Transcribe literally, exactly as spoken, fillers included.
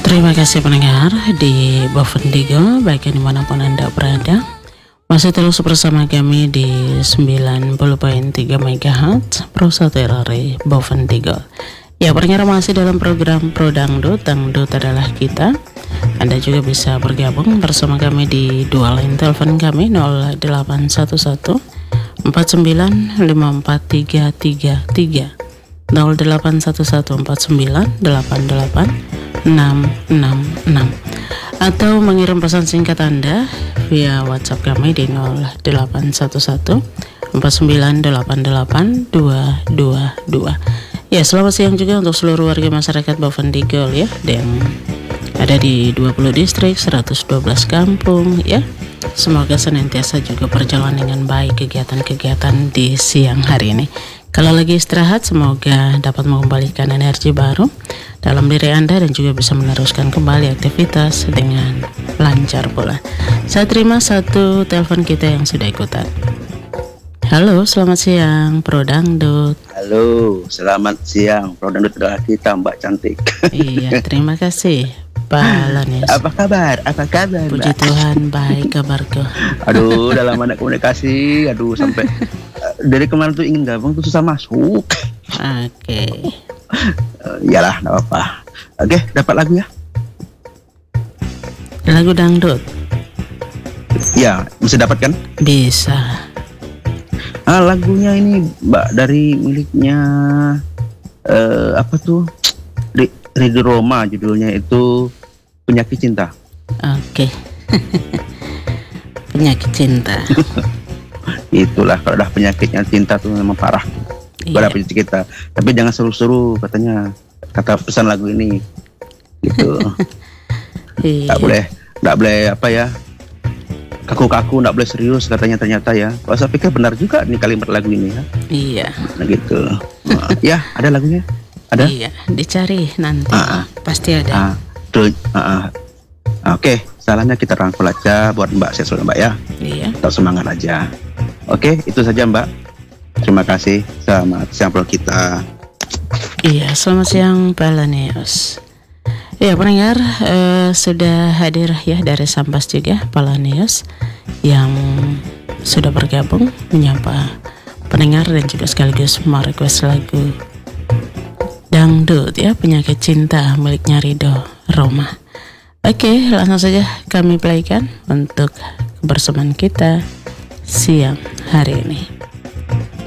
Terima kasih pendengar di Bovendigo, baik dimanapun Anda berada. Masih terus bersama kami di sembilan puluh koma tiga megahertz Prosatu R R I Bovendigo. Ya, pendengar masih dalam program Pro Dangdut, Dangdut adalah kita. Anda juga bisa bergabung bersama kami di dua line telepon kami nol delapan satu satu empat sembilan lima empat tiga tiga tiga nol delapan satu satu empat sembilan delapan delapan enam enam enam atau mengirim pesan singkat Anda via WhatsApp kami di nol delapan satu satu empat sembilan delapan delapan dua dua dua. Ya, selamat siang juga untuk seluruh warga masyarakat Bovendigo ya, dan ada di dua puluh distrik, seratus dua belas kampung ya. Semoga senantiasa juga berjalan dengan baik kegiatan-kegiatan di siang hari ini. Kalau lagi istirahat, semoga dapat mengembalikan energi baru dalam diri Anda dan juga bisa meneruskan kembali aktivitas dengan lancar pula. Saya terima satu telepon kita yang sudah ikutan. Halo, selamat siang Pro Dangdut. Halo, selamat siang Pro Dangdut adalah kita, Mbak cantik. Iya, terima kasih Pak Lanis. Apa kabar? Apa kabar, Mbak? Puji Tuhan, baik kabarku. Aduh, udah lama nak komunikasi. Aduh, sampai dari kemarin tuh ingin gabung tuh susah masuk. Oke. Okay. Uh, iyalah, enggak apa-apa. Oke, dapat lagu ya? Lagu dangdut? Ya, bisa dapat kan? Bisa. Ah, lagunya ini Mbak dari miliknya uh, apa tuh? Ridho Roma, judulnya itu Penyakit Cinta. Oke. Okay. Penyakit cinta. Itulah, kalau udah penyakitnya cinta tuh memang parah. Pada penyakit kita. Tapi jangan seru-seru katanya, kata pesan lagu ini. Gitu. Iya. Tak boleh, tak boleh apa ya? Kaku-kaku, tak boleh serius katanya ternyata ya. Kalau saya pikir benar juga nih kalimat lagu ini ya. Iya. Nah gitu. Nah, ya, ada lagunya. Ada? Iya, dicari nanti. Uh, Pasti ada. Uh, tuh, uh, uh. Oke, okay, salahnya kita rangkul aja buat Mbak Sesol Mbak ya. Iya. Tetap semangat aja. Oke, okay, itu saja Mbak. Terima kasih. Selamat siang pro kita. Iya, selamat siang Pak Lanius. Ya, pendengar uh, sudah hadir ya dari Sampas juga Pak Lanius yang sudah bergabung menyapa pendengar dan juga sekaligus merequest lagu dangdut ya, Penyakit Cinta miliknya Ridho Roma. Oke, langsung saja kami playkan untuk kebersamaan kita siang hari ini.